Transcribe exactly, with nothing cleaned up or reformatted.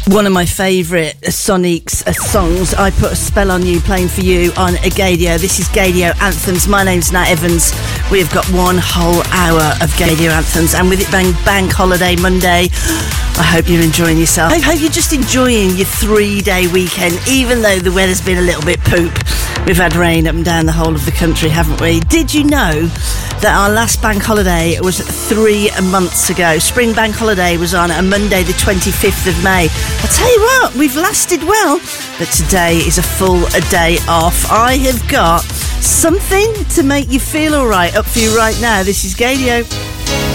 One of my favourite Sonics uh, songs, I Put a Spell on You, playing for you on Gaydio. This is Gaydio Anthems. My name's Nat Evans. We've got one whole hour of Gaydio Anthems, and with it being Bank Holiday Monday, I hope you're enjoying yourself. I hope you're just enjoying your three-day weekend, even though the weather's been a little bit poop. We've had rain up and down the whole of the country, haven't we? Did you know that our last bank holiday was three months ago? Spring Bank Holiday was on a Monday the twenty-fifth of May. I'll tell you what, we've lasted well, but today is a full a day off. I have got something to make you feel all right up for you right now. This is Gaydio.